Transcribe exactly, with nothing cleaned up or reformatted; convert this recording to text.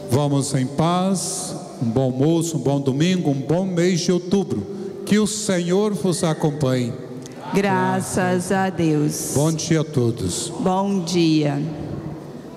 Vamos em paz, um bom almoço, um bom domingo, um bom mês de outubro. Que o Senhor vos acompanhe. Graças a Deus. Bom dia a todos. Bom dia.